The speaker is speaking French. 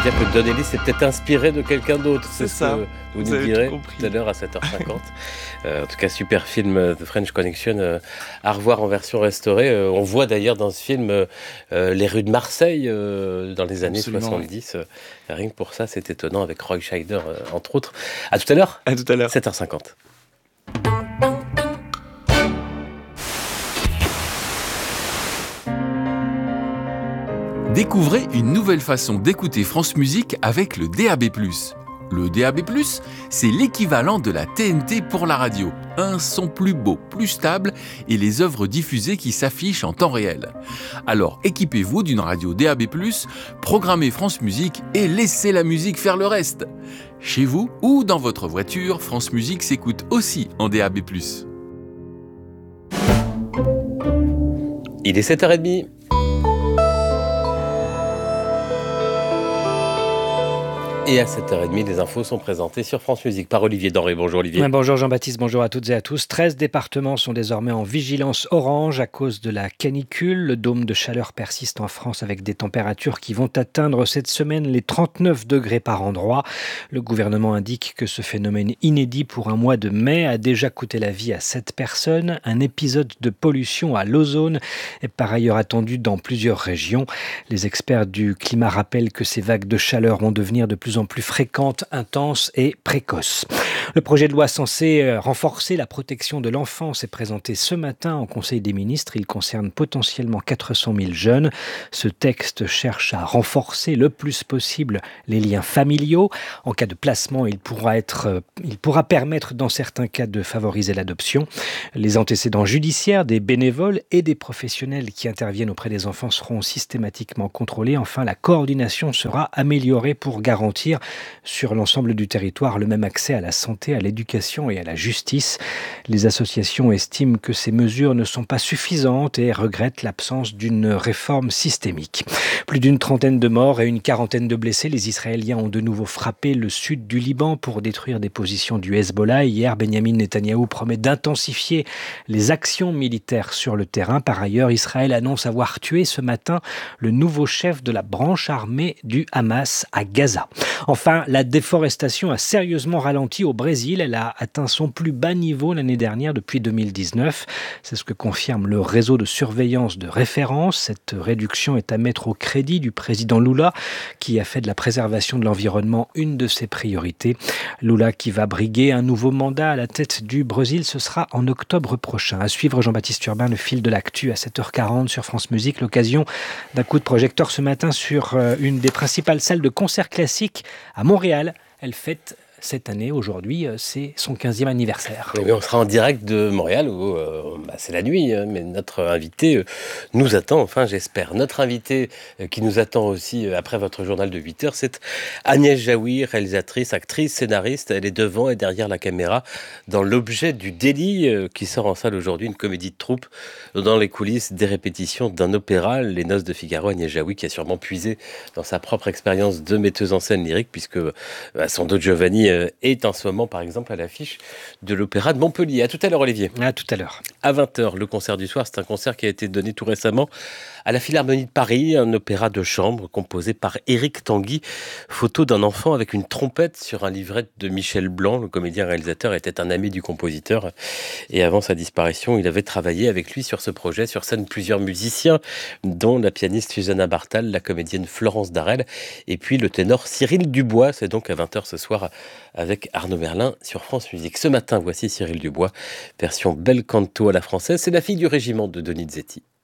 dire que Donnelly s'est peut-être inspiré de quelqu'un d'autre. C'est ça. Vous nous direz tout à l'heure à 7h50. En tout cas, super film The French Connection à revoir en version restaurée. On voit d'ailleurs dans ce film les rues de Marseille dans les années 70. Rien que pour ça, c'est étonnant avec Roy Scheider entre autres. À tout à l'heure. À tout à l'heure. 7h50. Découvrez une nouvelle façon d'écouter France Musique avec le DAB+. Le DAB+, c'est l'équivalent de la TNT pour la radio. Un son plus beau, plus stable et les œuvres diffusées qui s'affichent en temps réel. Alors équipez-vous d'une radio DAB+, programmez France Musique et laissez la musique faire le reste. Chez vous ou dans votre voiture, France Musique s'écoute aussi en DAB+. Il est 7h30. Et à 7h30, les infos sont présentées sur France Musique par Olivier Denré. Bonjour Olivier. Bonjour Jean-Baptiste, bonjour à toutes et à tous. 13 départements sont désormais en vigilance orange à cause de la canicule. Le dôme de chaleur persiste en France avec des températures qui vont atteindre cette semaine les 39 degrés par endroit. Le gouvernement indique que ce phénomène inédit pour un mois de mai a déjà coûté la vie à 7 personnes. Un épisode de pollution à l'ozone est par ailleurs attendu dans plusieurs régions. Les experts du climat rappellent que ces vagues de chaleur vont devenir de plus en plus fréquentes, intenses et précoces. Le projet de loi censé renforcer la protection de l'enfance est présenté ce matin en Conseil des ministres. Il concerne potentiellement 400 000 jeunes. Ce texte cherche à renforcer le plus possible les liens familiaux. En cas de placement, il pourra permettre dans certains cas de favoriser l'adoption. Les antécédents judiciaires des bénévoles et des professionnels qui interviennent auprès des enfants seront systématiquement contrôlés. Enfin, la coordination sera améliorée pour garantir sur l'ensemble du territoire le même accès à la santé, à l'éducation et à la justice. Les associations estiment que ces mesures ne sont pas suffisantes et regrettent l'absence d'une réforme systémique. Plus d'une trentaine de morts et une quarantaine de blessés. Les Israéliens ont de nouveau frappé le sud du Liban pour détruire des positions du Hezbollah. Hier, Benyamin Netanyahou promet d'intensifier les actions militaires sur le terrain. Par ailleurs, Israël annonce avoir tué ce matin le nouveau chef de la branche armée du Hamas à Gaza. Enfin, la déforestation a sérieusement ralenti au Brésil. Elle a atteint son plus bas niveau l'année dernière depuis 2019. C'est ce que confirme le réseau de surveillance de référence. Cette réduction est à mettre au crédit du président Lula, qui a fait de la préservation de l'environnement une de ses priorités. Lula qui va briguer un nouveau mandat à la tête du Brésil, ce sera en octobre prochain. À suivre Jean-Baptiste Urbain, le fil de l'actu à 7h40 sur France Musique. L'occasion d'un coup de projecteur ce matin sur une des principales salles de concert classique à Montréal. Elle fête cette année, aujourd'hui, c'est son 15e anniversaire. Oui, on sera en direct de Montréal où c'est la nuit, mais notre invité nous attend, enfin j'espère. Notre invité qui nous attend aussi après votre journal de 8h, c'est Agnès Jaoui, réalisatrice, actrice, scénariste. Elle est devant et derrière la caméra dans L'Objet du délit qui sort en salle aujourd'hui, une comédie de troupe dans les coulisses des répétitions d'un opéra, Les Noces de Figaro. Agnès Jaoui qui a sûrement puisé dans sa propre expérience de metteuse en scène lyrique puisque son Don Giovanni est en ce moment, par exemple, à l'affiche de l'Opéra de Montpellier. À tout à l'heure, Olivier. À tout à l'heure. À 20h, le concert du soir, c'est un concert qui a été donné tout récemment à la Philharmonie de Paris, un opéra de chambre composé par Éric Tanguy. Photo d'un enfant avec une trompette sur un livret de Michel Blanc. Le comédien-réalisateur était un ami du compositeur. Et avant sa disparition, il avait travaillé avec lui sur ce projet. Sur scène, plusieurs musiciens, dont la pianiste Susanna Bartal, la comédienne Florence Darel, et puis le ténor Cyril Dubois. C'est donc à 20h ce soir avec Arnaud Merlin sur France Musique. Ce matin, voici Cyril Dubois, version bel canto à la française. C'est la fille du régiment de Donizetti.